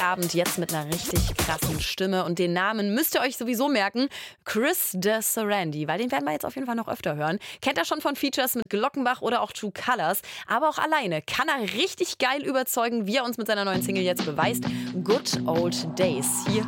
Freitagabend jetzt mit einer richtig krassen Stimme. Und den Namen müsst ihr euch sowieso merken. Chris de Sarandi, weil den werden wir jetzt auf jeden Fall noch öfter hören. Kennt er schon von Features mit Glockenbach oder auch True Colors. Aber auch alleine kann er richtig geil überzeugen, wie er uns mit seiner neuen Single jetzt beweist. Good Old Days. Hier